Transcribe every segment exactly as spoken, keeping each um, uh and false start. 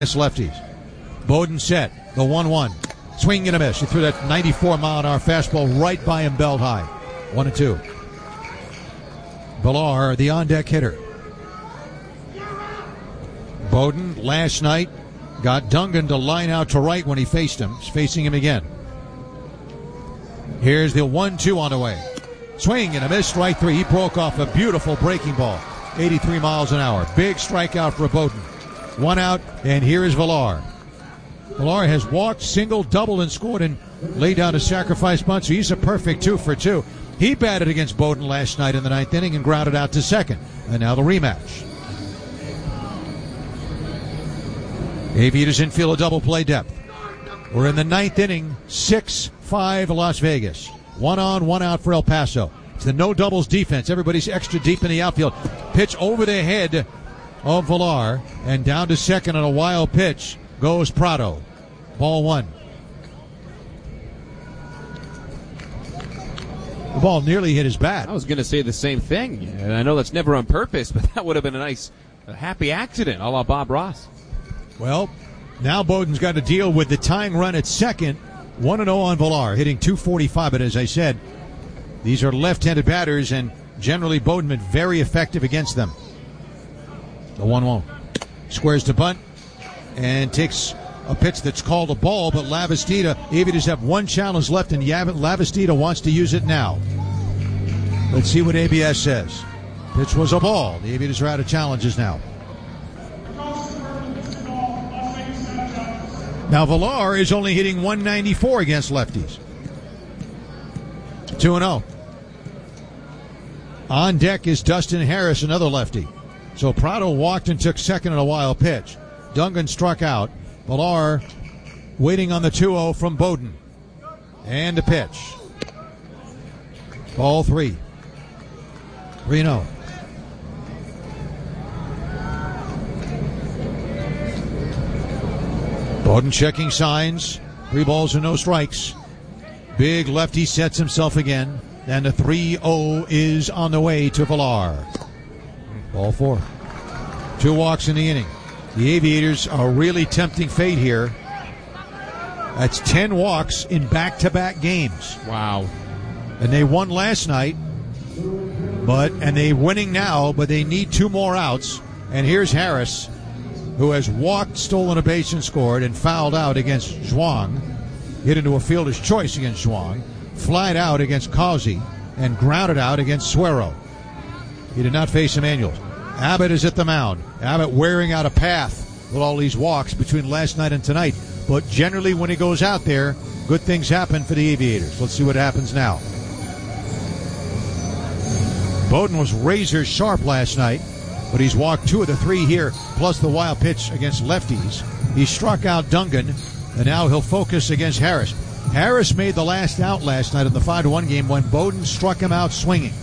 lefties. Bowden set. The one one. Swing and a miss. He threw that ninety-four mile an hour fastball right by him, belt high. One and two. Villar, the on-deck hitter. Bowden, last night, got Dungan to line out to right when he faced him. He's facing him again. Here's the one two on the way. Swing and a miss, strike three. He broke off a beautiful breaking ball. eighty-three miles an hour. Big strikeout for Bowden. One out, and here is Villar. Villar has walked, single, doubled, and scored and laid down a sacrifice bunt, so he's a perfect two for two. He batted against Bowden last night in the ninth inning and grounded out to second. And now the rematch. Aviators infield a double play depth. We're in the ninth inning, six five Las Vegas. One on, one out for El Paso. It's the no doubles defense. Everybody's extra deep in the outfield. Pitch over the head of Villar, and down to second on a wild pitch goes Prado. Ball one. The ball nearly hit his bat. I was going to say the same thing. And I know that's never on purpose, but that would have been a nice, a happy accident, a la Bob Ross. Well, now Bowden's got to deal with the tying run at second. one and oh on Villar, hitting two forty-five. But as I said, these are left-handed batters, and generally Bowden been very effective against them. The one one. Squares to bunt and takes a pitch that's called a ball, but Lavastida, Aviators have one challenge left, and Lavastida wants to use it now. Let's see what A B S says. Pitch was a ball. The Aviators are out of challenges now. Now Villar is only hitting one ninety-four against lefties. two and oh. On deck is Dustin Harris, another lefty. So Prado walked and took second on a wild pitch. Dungan struck out. Villar waiting on the two oh from Bowden. And a pitch. Ball three. three and oh. Bowden checking signs. Three balls and no strikes. Big lefty sets himself again. And the three oh is on the way to Villar. Ball four. Two walks in the inning. The Aviators are really tempting fate here. That's ten walks in back-to-back games. Wow. And they won last night, but and they're winning now, but they need two more outs. And here's Harris, who has walked, stolen a base, and scored, and fouled out against Zhuang. Hit into a fielder's choice against Zhuang. Flied out against Causey, and grounded out against Suero. He did not face Emmanuel. Abbott is at the mound. Abbott wearing out a path with all these walks between last night and tonight. But generally when he goes out there, good things happen for the Aviators. Let's see what happens now. Bowden was razor sharp last night, but he's walked two of the three here, plus the wild pitch against lefties. He struck out Dungan, and now he'll focus against Harris. Harris made the last out last night in the five to one game when Bowden struck him out swinging.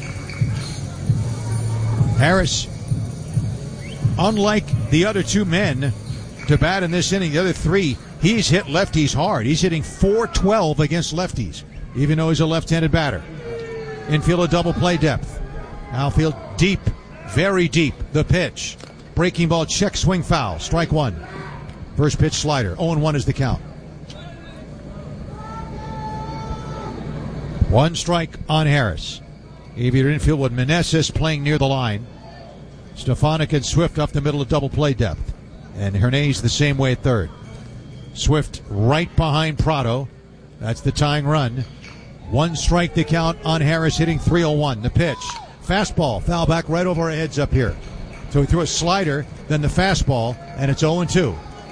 Harris, unlike the other two men to bat in this inning, the other three, he's hit lefties hard. He's hitting four twelve against lefties, even though he's a left-handed batter. Infield a double play depth. Outfield deep, very deep. The pitch. Breaking ball, check swing foul. Strike one. First pitch slider. oh and one is the count. One strike on Harris. Aviator infield with Meneses playing near the line. Stefanik and Swift up the middle of double play depth. And Hernandez the same way at third. Swift right behind Prado. That's the tying run. One strike to count on Harris, hitting three oh one. The pitch. Fastball. Foul back right over our heads up here. So he threw a slider, then the fastball, and it's oh and two.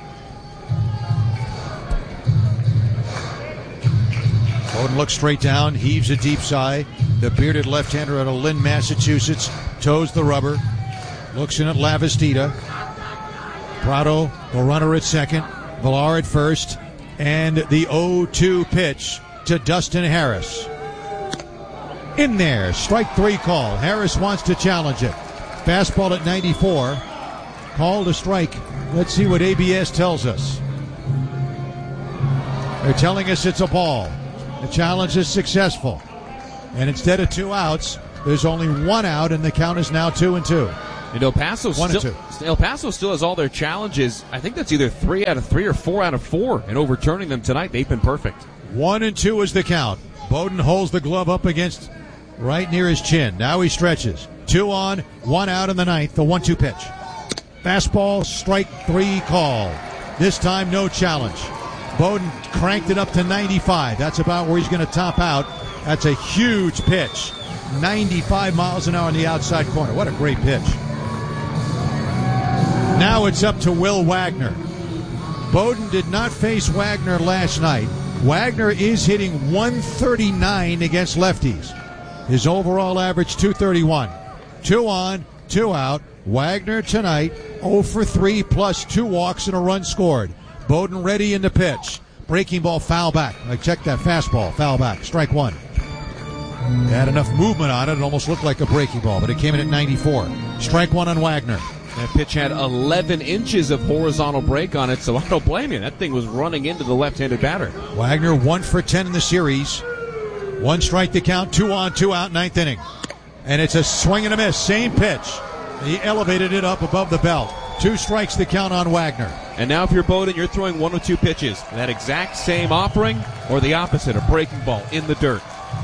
Bowden looks straight down, heaves a deep sigh. The bearded left-hander out of Lynn, Massachusetts, toes the rubber. Looks in at Lavastida. Prado, the runner at second. Villar at first. And the oh two pitch to Dustin Harris. In there. Strike three call. Harris wants to challenge it. Fastball at ninety-four. Called a strike. Let's see what A B S tells us. They're telling us it's a ball. The challenge is successful. And instead of two outs, there's only one out, and the count is now two and two. And El Paso One still, and two. El Paso still has all their challenges. I think that's either three out of three or four out of four. And overturning them tonight, they've been perfect. One and two is the count. Bowden holds the glove up against right near his chin. Now he stretches. Two on, one out in the ninth. The one two pitch. Fastball, strike three call. This time, no challenge. Bowden cranked it up to ninety-five. That's about where he's going to top out. That's a huge pitch. ninety-five miles an hour in the outside corner. What a great pitch. Now it's up to Will Wagner. Bowden did not face Wagner last night. Wagner is hitting one thirty-nine against lefties. His overall average two thirty-one. Two on, two out. Wagner tonight oh for three plus two walks and a run scored. Bowden ready in the pitch. Breaking ball, foul back. I checked that fastball, foul back. Strike one. It had enough movement on it. It almost looked like a breaking ball, but it came in at ninety-four. Strike one on Wagner. That pitch had eleven inches of horizontal break on it, so I don't blame you. That thing was running into the left-handed batter. Wagner one for ten in the series. One strike to count, two on, two out, ninth inning. And it's a swing and a miss, same pitch. He elevated it up above the belt. Two strikes to count on Wagner. And now if you're Bowden, you're throwing one or two pitches. That exact same offering or the opposite, a breaking ball in the dirt.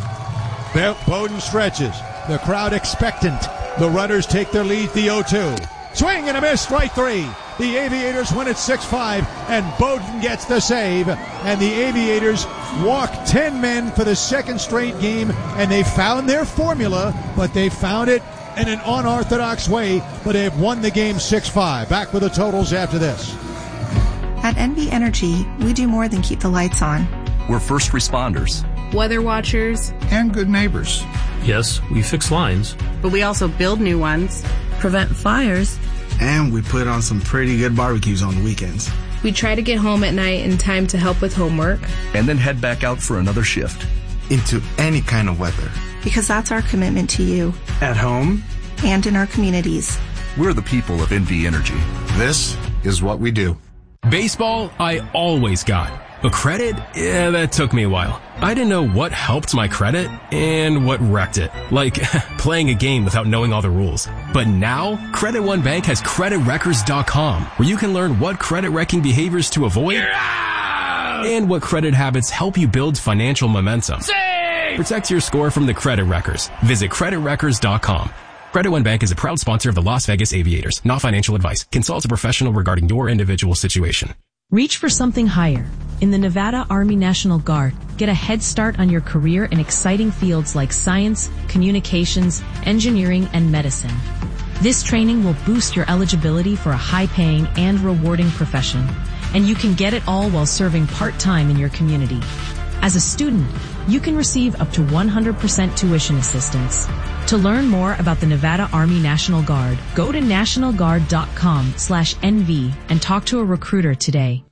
Bowden stretches. The crowd expectant. The runners take their lead, the oh two. Swing and a miss, strike three. The Aviators win at six five, and Bowden gets the save. And the Aviators walk ten men for the second straight game, and they found their formula, but they found it in an unorthodox way, but they have won the game six five. Back with the totals after this. At N V Energy, we do more than keep the lights on. We're first responders, weather watchers, and good neighbors. Yes, we fix lines, but we also build new ones, prevent fires, and we put on some pretty good barbecues on the weekends. We try to get home at night in time to help with homework, and then head back out for another shift. Into any kind of weather. Because that's our commitment to you. At home. And in our communities. We're the people of N V Energy. This is what we do. Baseball, I always got. But credit, yeah, that took me a while. I didn't know what helped my credit and what wrecked it. Like playing a game without knowing all the rules. But now, Credit One Bank has credit wreckers dot com, where you can learn what credit wrecking behaviors to avoid and what credit habits help you build financial momentum. Save! Protect your score from the credit wreckers. Visit credit wreckers dot com. Credit One Bank is a proud sponsor of the Las Vegas Aviators. Not financial advice. Consult a professional regarding your individual situation. Reach for something higher. In the Nevada Army National Guard, get a head start on your career in exciting fields like science, communications, engineering, and medicine. This training will boost your eligibility for a high-paying and rewarding profession, and you can get it all while serving part-time in your community. As a student, you can receive up to one hundred percent tuition assistance. To learn more about the Nevada Army National Guard, go to national guard dot com slash N V and talk to a recruiter today.